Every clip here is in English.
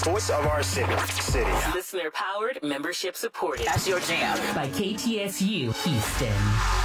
Voice of our city. Listener powered, membership supported. That's your jam. By KTSU Houston.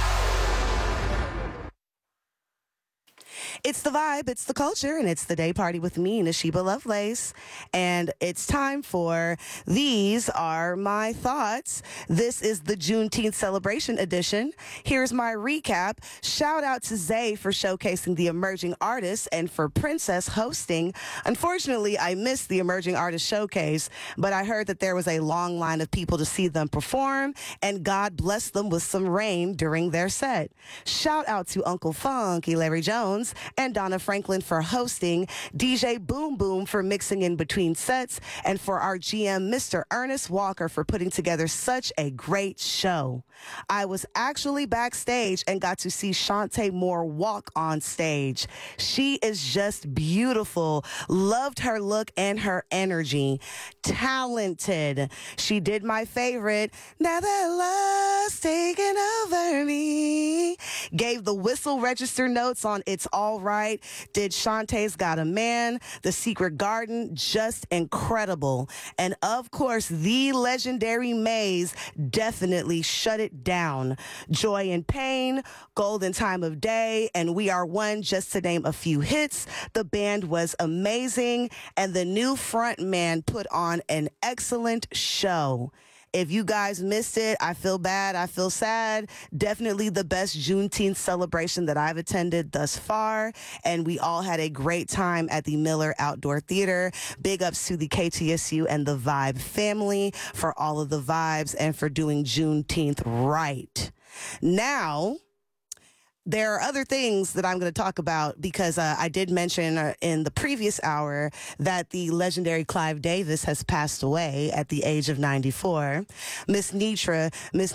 It's the vibe, it's the culture, and it's the day party with me, Nashiba Lovelace. And it's time for These Are My Thoughts. This is the Juneteenth celebration edition. Here's my recap. Shout out to Zay for showcasing the emerging artists and for Princess hosting. Unfortunately, I missed the emerging artist showcase, but I heard that there was a long line of people to see them perform, and God blessed them with some rain during their set. Shout out to Uncle Funky Larry Jones and Donna Franklin for hosting, DJ Boom Boom for mixing in between sets, and for our GM, Mr. Ernest Walker, for putting together such a great show. I was actually backstage and got to see Shantae Moore walk on stage. She is just beautiful. Loved her look and her energy. Talented. She did my favorite, "Now That Love's Taking Over Me." Gave the whistle register notes on "It's All Right." Did Shantae's Got a Man, The Secret Garden, just incredible. And of course, the legendary Maze definitely shut it down. Joy and Pain, Golden Time of Day, and We Are One, just to name a few hits. The band was amazing, and the new front man put on an excellent show. If you guys missed it, I feel bad. I feel sad. Definitely the best Juneteenth celebration that I've attended thus far. And we all had a great time at the Miller Outdoor Theater. Big ups to the KTSU and the Vibe family for all of the vibes and for doing Juneteenth right. Now, there are other things that I'm going to talk about because I did mention in the previous hour that the legendary Clive Davis has passed away at the age of 94. Miss Nitra,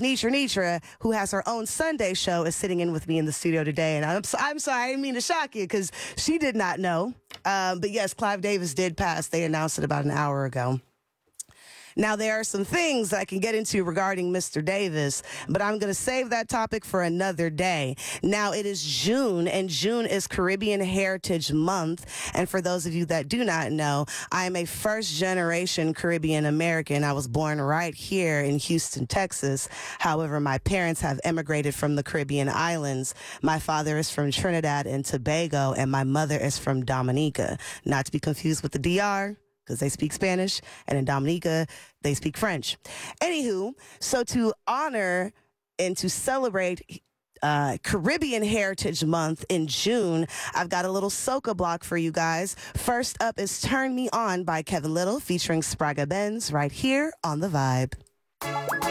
who has her own Sunday show, is sitting in with me in the studio today. And I'm sorry, I didn't mean to shock you because she did not know. But yes, Clive Davis did pass. They announced it about an hour ago. Now, there are some things that I can get into regarding Mr. Davis, but I'm going to save that topic for another day. Now, it is June, and June is Caribbean Heritage Month. And for those of you that do not know, I am a first-generation Caribbean American. I was born right here in Houston, Texas. However, my parents have emigrated from the Caribbean islands. My father is from Trinidad and Tobago, and my mother is from Dominica. Not to be confused with the DR, because they speak Spanish, and in Dominica, they speak French. Anywho, so to honor and to celebrate Caribbean Heritage Month in June, I've got a little soca block for you guys. First up is Turn Me On by Kevin Little featuring Sprague Benz right here on The Vibe.